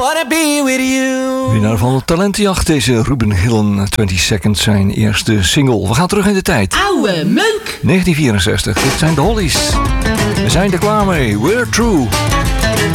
wanna be with you. Winnaar van Talentenjacht, deze Ruben Hillen, 20 Seconds, zijn eerste single. We gaan terug in de tijd. Oude meuk. 1964, dit zijn de Hollies. We zijn er klaar mee, we're true.